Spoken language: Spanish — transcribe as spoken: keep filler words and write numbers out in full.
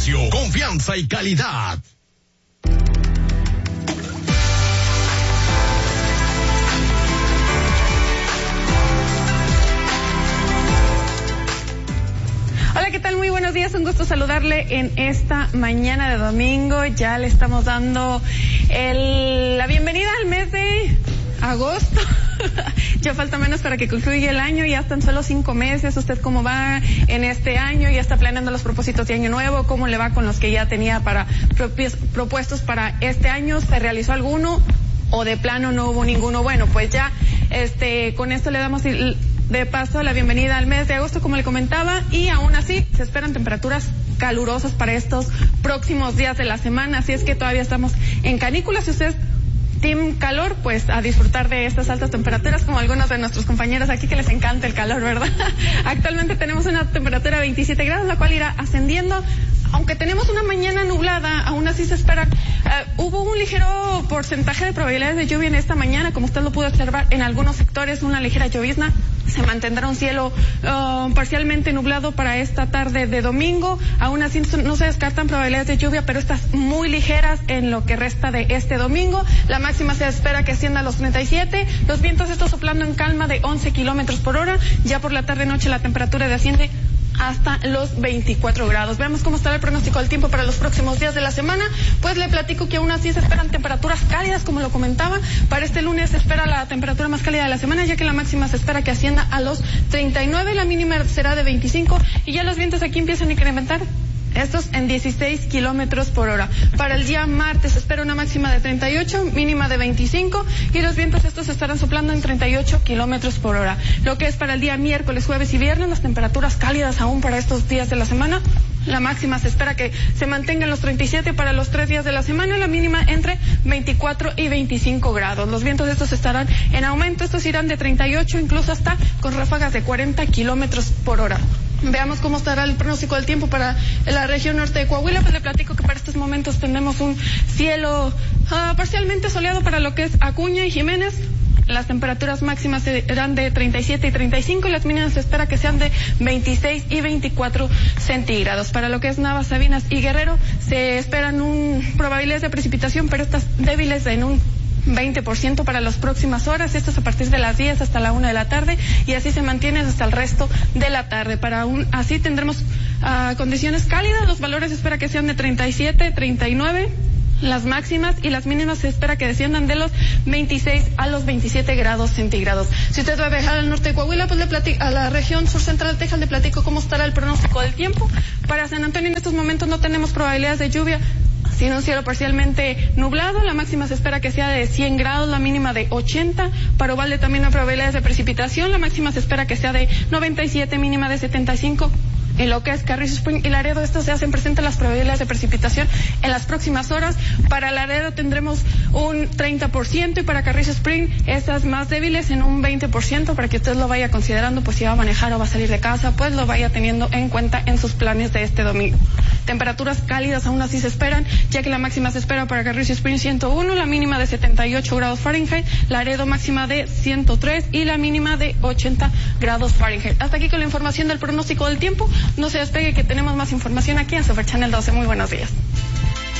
precio, confianza y calidad. Hola, ¿qué tal? Muy buenos días, un gusto saludarle en esta mañana de domingo. Ya le estamos dando el, la bienvenida al mes de agosto. Ya falta menos para que concluya el año, ya están solo cinco meses. ¿Usted cómo va en este año? ¿Ya está planeando los propósitos de año nuevo? ¿Cómo le va con los que ya tenía para propios, propuestos para este año? ¿Se realizó alguno o de plano no hubo ninguno? Bueno, pues ya este con esto le damos el, de paso la bienvenida al mes de agosto, como le comentaba, y aún así se esperan temperaturas calurosas para estos próximos días de la semana, así es que todavía estamos en canícula. Si usted team calor, pues a disfrutar de estas altas temperaturas, como algunos de nuestros compañeros aquí que les encanta el calor, ¿verdad? Actualmente tenemos una temperatura de veintisiete grados, la cual irá ascendiendo. Aunque tenemos una mañana nublada, aún así se espera. Uh, hubo un ligero porcentaje de probabilidades de lluvia en esta mañana, como usted lo pudo observar en algunos sectores, una ligera llovizna. Se mantendrá un cielo uh, parcialmente nublado para esta tarde de domingo. Aún así no se descartan probabilidades de lluvia, pero estas muy ligeras en lo que resta de este domingo. La máxima se espera que ascienda a los treinta y siete. Los vientos están soplando en calma de once kilómetros por hora. Ya por la tarde-noche la temperatura desciende hasta los veinticuatro grados. Veamos cómo estará el pronóstico del tiempo para los próximos días de la semana. Pues le platico que aún así se esperan temperaturas cálidas, como lo comentaba. Para este lunes se espera la temperatura más cálida de la semana, ya que la máxima se espera que ascienda a los treinta y nueve, la mínima será de veinticinco, y ya los vientos aquí empiezan a incrementar. Estos en dieciséis kilómetros por hora. Para el día martes se espera una máxima de treinta y ocho, mínima de veinticinco, y los vientos estos estarán soplando en treinta y ocho kilómetros por hora. Lo que es para el día miércoles, jueves y viernes, las temperaturas cálidas aún para estos días de la semana. La máxima se espera que se mantenga en los treinta y siete para los tres días de la semana, y la mínima entre veinticuatro y veinticinco grados. Los vientos estos estarán en aumento, estos irán de treinta y ocho incluso hasta con ráfagas de cuarenta kilómetros por hora. Veamos cómo estará el pronóstico del tiempo para la región norte de Coahuila. Pues le platico que para estos momentos tenemos un cielo uh, parcialmente soleado para lo que es Acuña y Jiménez. Las temperaturas máximas serán de treinta y siete y treinta y cinco, y las mínimas se espera que sean de veintiséis y veinticuatro centígrados. Para lo que es Navas, Sabinas y Guerrero se esperan un probabilidades de precipitación, pero estas débiles en un veinte por ciento para las próximas horas. Esto es a partir de las diez hasta la una de la tarde, y así se mantiene hasta el resto de la tarde. Para un, así tendremos uh, condiciones cálidas. Los valores se espera que sean de treinta y siete, treinta y nueve las máximas, y las mínimas se espera que desciendan de los veintiséis a los veintisiete grados centígrados. Si usted va a viajar al norte de Coahuila, pues le platico, a la región sur central de Texas, le platico cómo estará el pronóstico del tiempo. Para San Antonio en estos momentos no tenemos probabilidades de lluvia, sino un cielo parcialmente nublado. La máxima se espera que sea de cien grados, la mínima de ochenta. Para Uvalde también hay probabilidades de precipitación. La máxima se espera que sea de noventa y siete, mínima de setenta y cinco. En lo que es Carrizo Spring y Laredo, estos se hacen presentes las probabilidades de precipitación en las próximas horas. Para Laredo tendremos un treinta por ciento, y para Carrizo Spring estas más débiles en un veinte por ciento, para que usted lo vaya considerando, pues si va a manejar o va a salir de casa, pues lo vaya teniendo en cuenta en sus planes de este domingo. Temperaturas cálidas aún así se esperan, ya que la máxima se espera para Carrizo Spring ciento uno, la mínima de setenta y ocho grados Fahrenheit, Laredo máxima de ciento tres y la mínima de ochenta grados Fahrenheit. Hasta aquí con la información del pronóstico del tiempo. No se despegue, que tenemos más información aquí en Super Channel doce. Muy buenos días.